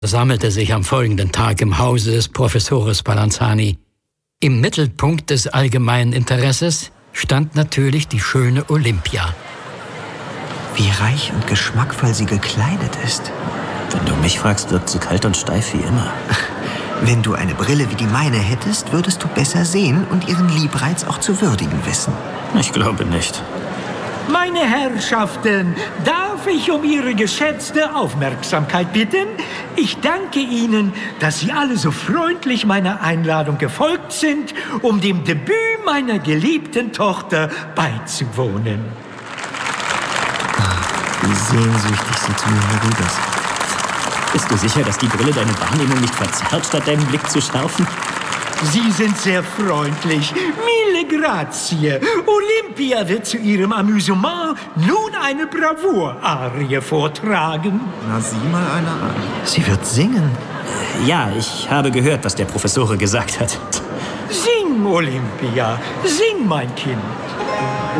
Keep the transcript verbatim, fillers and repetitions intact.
sammelte sich am folgenden Tag im Hause des Professors Spalanzani. Im Mittelpunkt des allgemeinen Interesses stand natürlich die schöne Olympia. Wie reich und geschmackvoll sie gekleidet ist. Wenn du mich fragst, wirkt sie kalt und steif wie immer. Wenn du eine Brille wie die meine hättest, würdest du besser sehen und ihren Liebreiz auch zu würdigen wissen. Ich glaube nicht. Meine Herrschaften, darf ich um Ihre geschätzte Aufmerksamkeit bitten? Ich danke Ihnen, dass Sie alle so freundlich meiner Einladung gefolgt sind, um dem Debüt meiner geliebten Tochter beizuwohnen. Wie sehnsüchtig sie zu mir herübersieht. Bist du sicher, dass die Brille deine Wahrnehmung nicht verzerrt, statt deinen Blick zu schärfen? Sie sind sehr freundlich. Mille grazie. Olympia wird zu Ihrem Amüsement nun eine Bravour-Arie vortragen. Na, sieh mal eine an. Sie wird singen. Ja, ich habe gehört, was der Professor gesagt hat. Sing, Olympia. Sing, mein Kind.